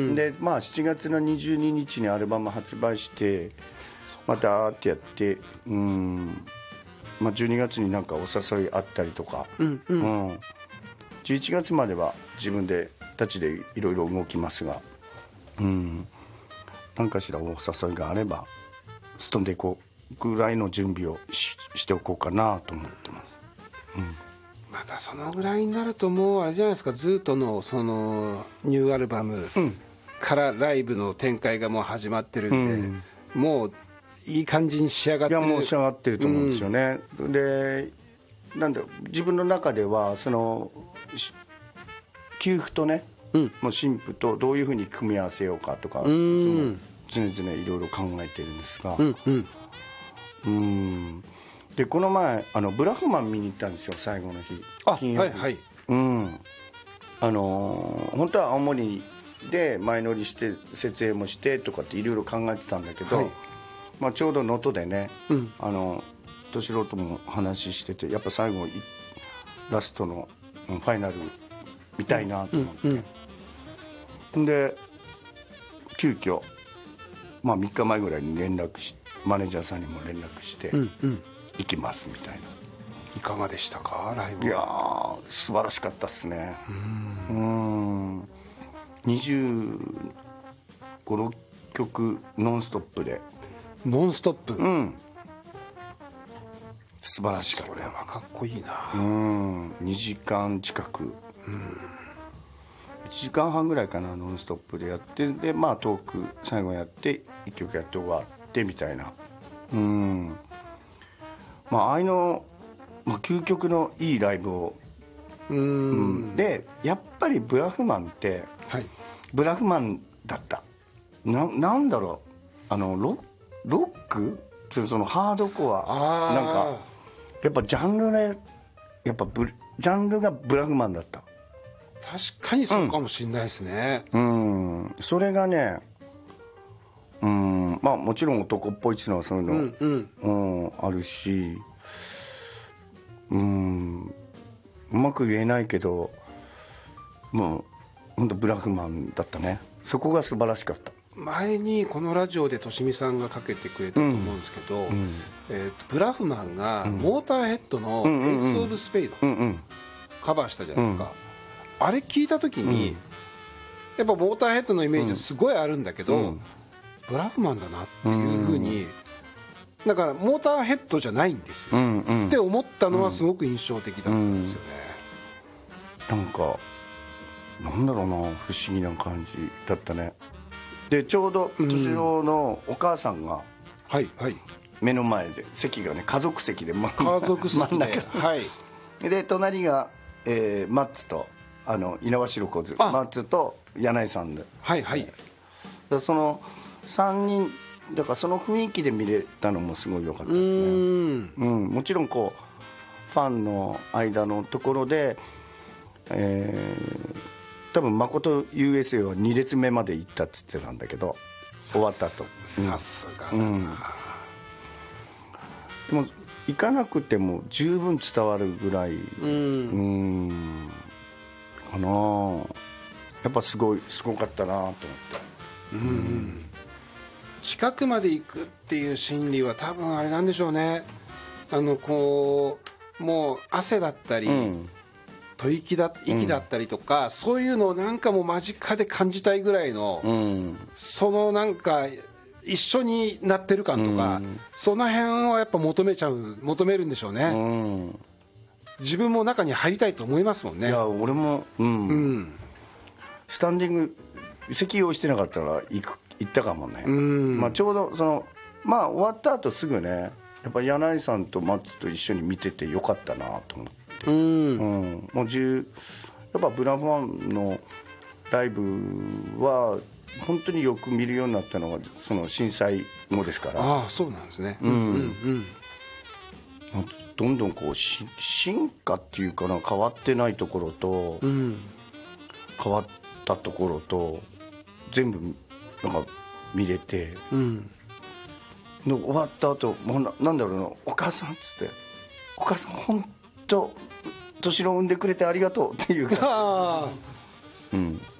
でまあ7月の22日にアルバム発売してまたってやって、まあ、12月になんかお誘いあったりとか、11月までは自分でたちでいろいろ動きますが、何かしらお誘いがあればすっ飛んでいこうぐらいの準備を しておこうかなと思ってます。 またそのぐらいになるともうあれじゃないですか、ずっとのそのニューアルバムからライブの展開がもう始まってるんで、もういい感じに仕上がってる。 いやもう仕上がってると思うんですよね、でなんだ自分の中ではその給付とね、もう新婦とどういうふうに組み合わせようかとか、その常々いろいろ考えてるんですが、でこの前ブラフマン見に行ったんですよ、最後の日。金曜日。はいはい。本当は青森で前乗りして設営もしてとかっていろいろ考えてたんだけど、まあ、ちょうど能登でね、敏郎とも話してて、やっぱ最後ラストのファイナル見たいなと思って、で急遽、まあ、3日前ぐらいに連絡しマネージャーさんにも連絡して、行きますみたいな。 いかがでしたか、ライブは。 いやー素晴らしかったっすね。25、6曲ノンストップで。 ノンストップ。 素晴らしかった。 それはかっこいいな。 2時間近く、1時間半ぐらいかな、ノンストップでやって、でまあトーク最後やって1曲やって終わってみたいな。まあああいうの、まあ、究極のいいライブを、でやっぱりブラフマンって、ブラフマンだった。なんだろう、ロックそのハードコアなんかやっぱジャンルね、やっぱジャンルがブラフマンだった。 確かにそうかもしれないですね。 それがね、まあもちろん男っぽいっていうのはそういうの、あるし、うまく言えないけど、もう本当ブラフマンだったね。そこが素晴らしかった。 前にこのラジオでとしみさんがかけてくれたと思うんですけど、ブラフマンがモーターヘッドの「エース・オブ・スペイド」カバーしたじゃないですか。あれ聞いた時に、やっぱモーターヘッドのイメージはすごいあるんだけど、ブラフマンだなっていうふうに、だからモーターヘッドじゃないんですよ、って思ったのはすごく印象的だったんですよね。 なんかなんだろうな、不思議な感じだったね。でちょうど敏郎のお母さんが目の前で、席がね家族席で家族席で、 真ん中で隣が、マッツと猪苗代湖ズマッツと柳井さんで、その3人だから、その雰囲気で見れたのもすごい良かったですね。もちろんこうファンの間のところで、多分誠 USA は2列目まで行ったっつってたんだけど、終わった後さすがだな。 でも行かなくても十分伝わるぐらいかな。やっぱすごかったなと思って。 近くまで行くっていう心理は多分あれなんでしょうね。こうもう汗だったり、息だったりとか、そういうのをなんかもう間近で感じたいぐらいの、そのなんか一緒になってる感とか、その辺をやっぱ求めるんでしょうね。自分も中に入りたいと思いますもんね。 いや俺も、スタンディング席用意してなかったら行ったかもね。まあ、ちょうど終わった後すぐね、やっぱ柳井さんと松と一緒に見ててよかったなと思って。もうやっぱブラフマンのライブは本当によく見るようになったのがその震災後ですから。 ああ、そうなんですね。 どんどんこう進化っていうかな、変わってないところと、変わったところと全部なんか見れて、終わった後なんだろうな、お母さんっつって、お母さん本当敏郎産んでくれてありがとうっていうか、